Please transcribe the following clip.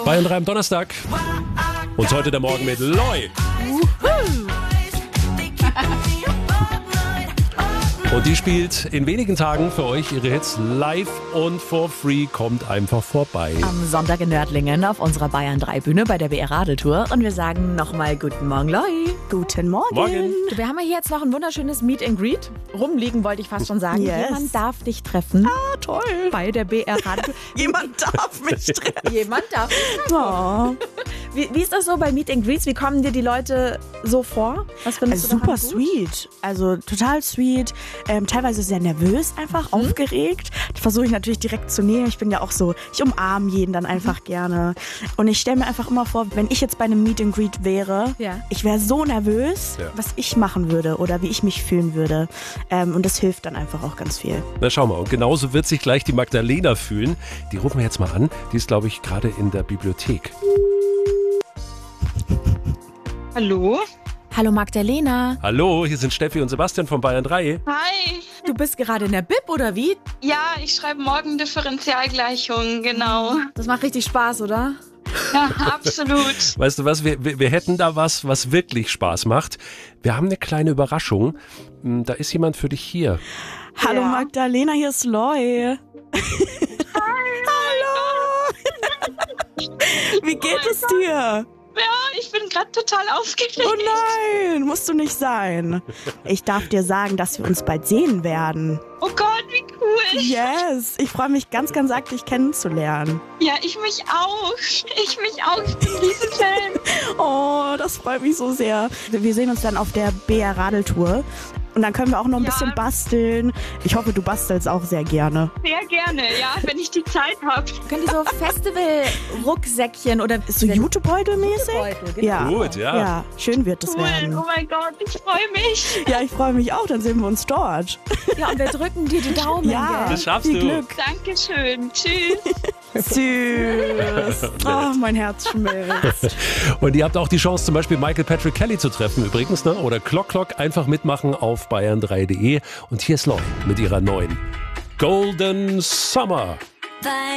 Bayern 3 am Donnerstag. Und heute der Morgen mit Loi. Und die spielt in wenigen Tagen für euch ihre Hits live und for free. Kommt einfach vorbei. Am Sonntag in Nördlingen auf unserer Bayern 3 Bühne bei der BR Radeltour. Und wir sagen nochmal guten Morgen, Loi. Guten Morgen. Morgen. Wir haben ja hier jetzt noch ein wunderschönes Meet and Greet. Rumliegen wollte ich fast schon sagen. Yes. Jemand darf dich treffen. Ah, toll. Bei der BR Radeltour. Jemand darf mich treffen. Jemand darf dich treffen. Oh. Wie ist das so bei Meet and Greets? Wie kommen dir die Leute so vor? Was findest du daran Super gut? sweet. Also total sweet. Teilweise sehr nervös, einfach aufgeregt. Das versuche ich natürlich direkt zu nehmen. Ich bin ja auch so, ich umarme jeden dann einfach gerne. Und ich stelle mir einfach immer vor, wenn ich jetzt bei einem Meet and Greet wäre, Ja. ich wäre so nervös, Ja. was ich machen würde oder wie ich mich fühlen würde. Und das hilft dann einfach auch ganz viel. Na schau mal, und genauso wird sich gleich die Magdalena fühlen. Die rufen wir jetzt mal an. Die ist, glaube ich, gerade in der Bibliothek. Hallo? Hallo Magdalena. Hallo, hier sind Steffi und Sebastian von Bayern 3. Hi. Du bist gerade in der Bib oder wie? Ja, ich schreibe morgen Differentialgleichungen, genau. Das macht richtig Spaß, oder? Ja, absolut. Weißt du was, wir hätten da was wirklich Spaß macht. Wir haben eine kleine Überraschung. Da ist jemand für dich hier. Hallo Ja. Magdalena, hier ist Loi. Hallo. Wie geht es dir? Ja, ich bin gerade total aufgeregt. Oh nein, musst du nicht sein. Ich darf dir sagen, dass wir uns bald sehen werden. Oh Gott, wie cool. Yes, ich freue mich ganz, ganz arg, dich kennenzulernen. Ja, ich mich auch. Ich bin Riesenfan. Oh, das freut mich so sehr. Wir sehen uns dann auf der BR Radeltour. Und dann können wir auch noch ein Ja. bisschen basteln. Ich hoffe, du bastelst auch sehr gerne. Sehr gerne, ja, wenn ich die Zeit habe. Könnt ihr so Festival-Rucksäckchen oder So Jutebeutel-mäßig? Jutebeutel, genau. Ja. Gut, ja. Ja, schön wird es Cool. werden. Oh mein Gott, ich freue mich. Ja, ich freue mich auch. Dann sehen wir uns dort. Ja, und wir drücken dir die Daumen. Ja, gell? Das schaffst viel du. Glück. Dankeschön. Tschüss. Süß. Oh, mein Herz schmilzt. Und ihr habt auch die Chance, zum Beispiel Michael Patrick Kelly zu treffen übrigens, ne? Oder Clock einfach mitmachen auf bayern3.de. Und hier ist Loi mit ihrer neuen Golden Summer.